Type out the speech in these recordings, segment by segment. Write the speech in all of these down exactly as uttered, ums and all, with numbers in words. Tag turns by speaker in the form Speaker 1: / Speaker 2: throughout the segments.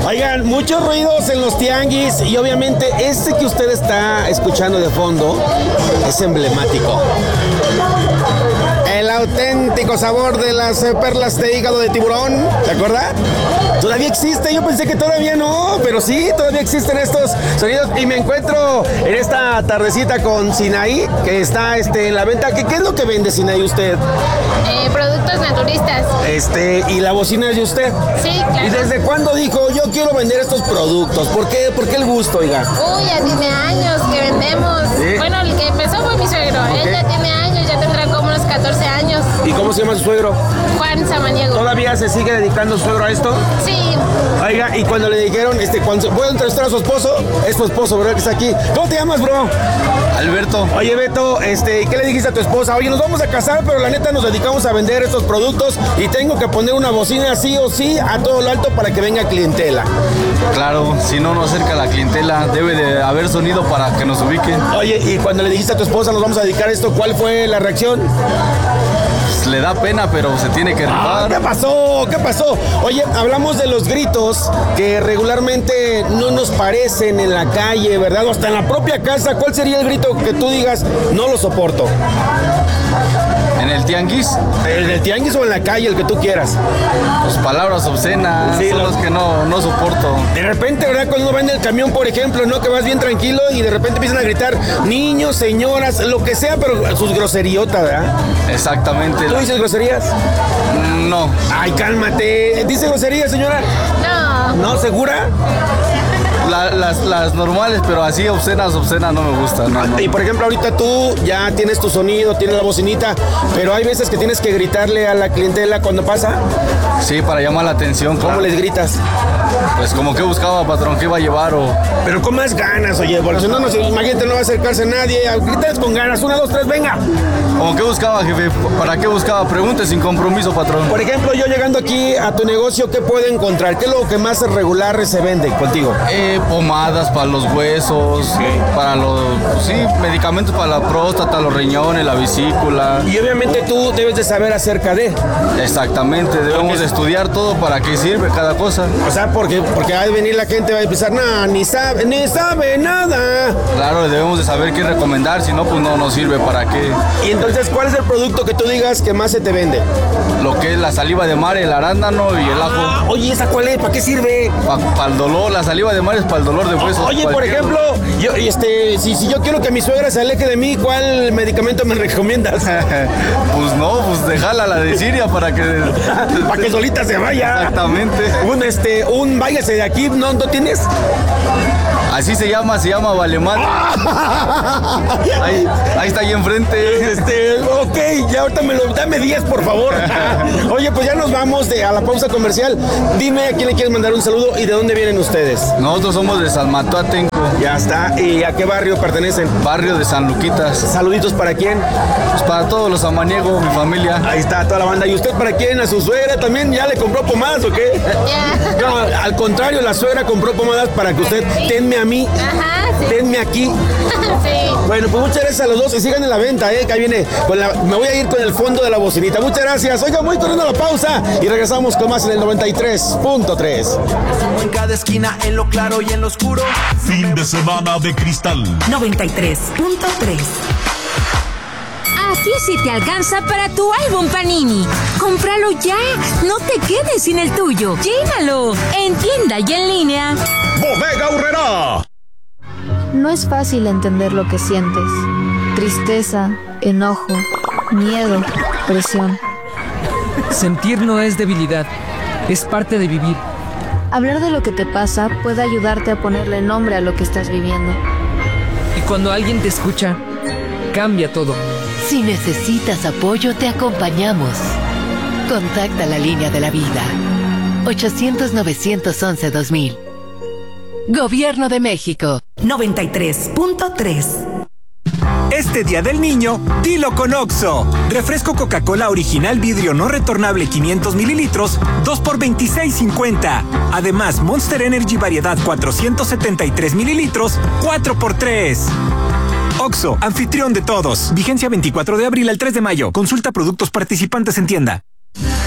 Speaker 1: Oigan, muchos ruidos en los tianguis y obviamente este que usted está escuchando de fondo es emblemático. El auténtico sabor de las perlas de hígado de tiburón, ¿te acuerdas? Todavía existe, yo pensé que todavía no, pero sí, todavía existen estos sonidos y me encuentro en esta tardecita con Sinaí, que está este, en la venta. ¿Qué, ¿Qué es lo que vende, Sinaí, usted?
Speaker 2: Eh, productos naturistas.
Speaker 1: Este, ¿y la bocina es de usted?
Speaker 2: Sí, claro.
Speaker 1: ¿Y desde cuándo dijo, yo quiero vender estos productos? ¿Por qué, ¿Por qué el gusto, oiga?
Speaker 2: Uy, ya tiene años que vendemos.
Speaker 1: ¿Sí?
Speaker 2: Bueno, el que empezó fue mi suegro.
Speaker 1: Okay.
Speaker 2: Él ya tiene años, ya tendrá como unos catorce años.
Speaker 1: ¿Y cómo se llama su suegro?
Speaker 2: Juan Samaniego.
Speaker 1: ¿Todavía se sigue dedicando su suegro a esto?
Speaker 2: Sí.
Speaker 1: Oiga, y cuando le dijeron, este, cuando puedo entrevistar a su esposo, es su esposo, ¿verdad? Que está aquí. ¿Cómo te llamas, bro?
Speaker 3: Alberto.
Speaker 1: Oye, Beto, este, ¿qué le dijiste a tu esposa? Oye, nos vamos a casar, pero la neta nos dedicamos a vender estos productos y tengo que poner una bocina sí o sí a todo lo alto para que venga clientela.
Speaker 3: Claro, si no nos acerca la clientela, debe de haber sonido para que nos ubiquen.
Speaker 1: Oye, y cuando le dijiste a tu esposa, nos vamos a dedicar a esto, ¿cuál fue la reacción?
Speaker 3: Pues le da pena, pero se tiene que rifar.
Speaker 1: Ah, ¿qué pasó? ¿Qué pasó? Oye, hablamos de los gritos que regularmente no nos parecen en la calle, ¿verdad? O hasta en la propia casa. ¿Cuál sería el grito que tú digas, no lo soporto?
Speaker 3: ¿En el tianguis?
Speaker 1: ¿En el tianguis o en la calle, el que tú quieras?
Speaker 3: Pues palabras obscenas,
Speaker 1: Sí,
Speaker 3: son
Speaker 1: lo-
Speaker 3: los que no, no soporto.
Speaker 1: De repente, ¿verdad? Cuando uno va en el camión, por ejemplo, ¿no? Que vas bien tranquilo y de repente empiezan a gritar niños, señoras, lo que sea, pero sus groseriotas, ¿verdad?
Speaker 3: Exactamente.
Speaker 1: ¿Tú dices groserías?
Speaker 3: No.
Speaker 1: Ay, cálmate. ¿Dice groserías, señora?
Speaker 2: No.
Speaker 1: ¿No? ¿Segura?
Speaker 3: La- las, las normales, pero así obscenas, obscenas no me gustan. No, no.
Speaker 1: Y por ejemplo, ahorita tú ya tienes tu sonido, tienes la bocinita, pero hay veces que tienes que gritarle a la clientela cuando pasa.
Speaker 3: Sí, para llamar la atención.
Speaker 1: ¿Cómo
Speaker 3: claro.
Speaker 1: les gritas?
Speaker 3: Pues como que buscaba, patrón, que iba a llevar o...
Speaker 1: Pero con más ganas, oye, porque si no, no, imagínate, no va a acercarse nadie. Gritas con ganas, una, dos, tres, venga.
Speaker 3: Como que buscaba, jefe. ¿Para qué buscaba? Pregunte sin compromiso, patrón.
Speaker 1: Por ejemplo, yo llegando aquí a tu negocio, ¿qué puedo encontrar? ¿Qué es lo que más regular se vende contigo?
Speaker 3: Eh, pomadas para los huesos, para los, pues sí, medicamentos para la próstata, los riñones, la vesícula.
Speaker 1: Y obviamente tú debes de saber acerca de.
Speaker 3: Exactamente, debemos de estudiar todo para qué sirve cada cosa.
Speaker 1: O sea, porque, porque va a venir la gente, va a empezar, no, ni sabe, ni sabe nada.
Speaker 3: Claro, debemos de saber qué recomendar, si no, pues no nos sirve para qué.
Speaker 1: Y entonces, ¿cuál es el producto que tú digas que más se te vende?
Speaker 3: Lo que es la saliva de mar, el arándano y el
Speaker 1: Ah,
Speaker 3: ajo.
Speaker 1: oye, ¿esa cuál es? ¿Para qué sirve?
Speaker 3: Para el dolor, la saliva de mar es para el dolor de huesos.
Speaker 1: Oye, por
Speaker 3: cualquier
Speaker 1: ejemplo, yo, este, si, si yo quiero que mi suegra se aleje de mí, ¿cuál medicamento me recomiendas?
Speaker 3: Pues no, pues déjala la de Siria para que...
Speaker 1: Para que solita se vaya.
Speaker 3: Exactamente.
Speaker 1: Un, este, un váyase de aquí, ¿no? ¿No tienes?
Speaker 3: Así se llama, se llama Valemán. Ahí, ahí está ahí enfrente.
Speaker 1: Este, ok, ya ahorita me lo, dame diez, por favor. Oye, pues ya nos vamos de, a la pausa comercial. Dime a quién le quieres mandar un saludo y de dónde vienen ustedes.
Speaker 3: Nosotros somos de San Mateo Atenco,
Speaker 1: Ya está. ¿Y a qué barrio pertenecen?
Speaker 3: barrio de San Luquitas.
Speaker 1: Saluditos para quién.
Speaker 3: Pues para todos los amaniegos, mi familia.
Speaker 1: Ahí está toda la banda. ¿Y usted para quién? ¿A su suegra también? ¿Ya le compró pomadas o qué?
Speaker 2: Ya.
Speaker 1: No, al contrario, la suegra compró pomadas para que usted tenme a mí,
Speaker 2: Ajá, sí.
Speaker 1: tenme aquí.
Speaker 2: Sí.
Speaker 1: Bueno, pues muchas gracias a los dos y sigan en la venta, ¿eh? Que ahí viene, con la, me voy a ir con el fondo de la bocinita. Muchas gracias. Oiga, voy corriendo a la pausa y regresamos con más en el noventa y tres punto tres.
Speaker 4: En cada esquina, en lo claro y en lo oscuro.
Speaker 5: Fin de semana de cristal.
Speaker 6: noventa y tres punto tres.
Speaker 7: Aquí sí te alcanza para tu álbum Panini. ¡Cómpralo ya! No te quedes sin el tuyo. ¡Llénalo! En tienda y en línea.
Speaker 5: Bodega Aurrerá.
Speaker 8: No es fácil entender lo que sientes. Tristeza, enojo, miedo, presión.
Speaker 9: Sentir no es debilidad, es parte de vivir.
Speaker 8: Hablar de lo que te pasa puede ayudarte a ponerle nombre a lo que estás viviendo.
Speaker 9: Y cuando alguien te escucha, cambia todo.
Speaker 10: Si necesitas apoyo, te acompañamos. Contacta la línea de la vida. ochocientos, novecientos once, dos mil. Gobierno de México.
Speaker 6: noventa y tres punto tres.
Speaker 11: Este Día del Niño, dilo con Oxxo. Refresco Coca-Cola original vidrio no retornable quinientos mililitros, dos por veintiséis cincuenta. Además, Monster Energy variedad cuatrocientos setenta y tres mililitros, cuatro por tres. Oxxo, anfitrión de todos. Vigencia veinticuatro de abril al tres de mayo. Consulta productos participantes en tienda.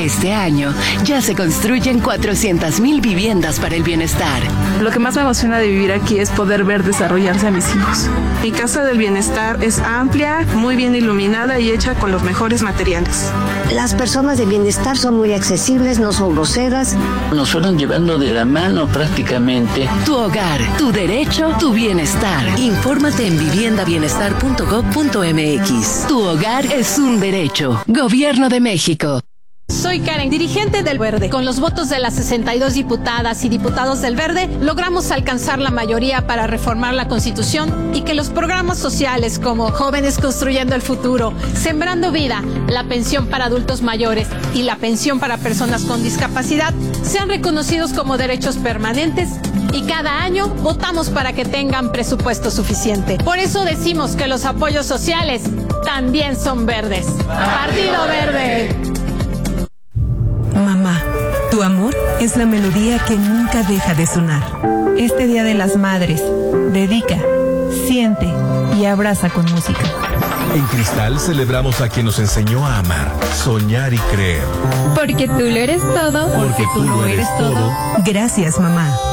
Speaker 10: Este año ya se construyen cuatrocientas mil viviendas para el bienestar.
Speaker 12: Lo que más me emociona de vivir aquí es poder ver desarrollarse a mis hijos. Mi Casa del Bienestar es amplia, muy bien iluminada y hecha con los mejores materiales.
Speaker 13: Las personas de bienestar son muy accesibles, no son groseras.
Speaker 14: Nos fueron llevando de la mano prácticamente.
Speaker 10: Tu hogar, tu derecho, tu bienestar. Infórmate en vivienda bienestar punto gob punto m x. Tu hogar es un derecho. Gobierno de México.
Speaker 15: Soy Karen, dirigente del Verde. Con los votos de las sesenta y dos diputadas y diputados del Verde, logramos alcanzar la mayoría para reformar la Constitución y que los programas sociales como Jóvenes Construyendo el Futuro, Sembrando Vida, la pensión para adultos mayores y la pensión para personas con discapacidad sean reconocidos como derechos permanentes y cada año votamos para que tengan presupuesto suficiente. Por eso decimos que los apoyos sociales también son verdes. Partido Verde.
Speaker 16: Mamá, tu amor es la melodía que nunca deja de sonar. Este Día de las Madres, dedica, siente y abraza con música.
Speaker 17: En Cristal celebramos a quien nos enseñó a amar, soñar y creer.
Speaker 18: Porque tú lo eres todo.
Speaker 17: Porque tú lo eres todo.
Speaker 16: Gracias, mamá.